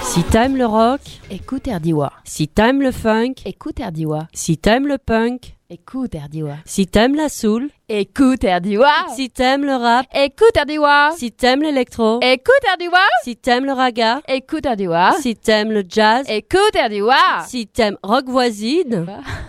Si t'aimes le rock, écoute Erdiwa. si t'aimes le funk, Écoute Erdiwa. si t'aimes le punk, Écoute Erdiwa. si t'aimes la soul, Écoute Erdiwa. si t'aimes le rap, Écoute Erdiwa. si t'aimes l'électro, Écoute Erdiwa. si t'aimes le raga, Écoute Erdiwa. si t'aimes le jazz, Écoute Erdiwa. si t'aimes rock voisine,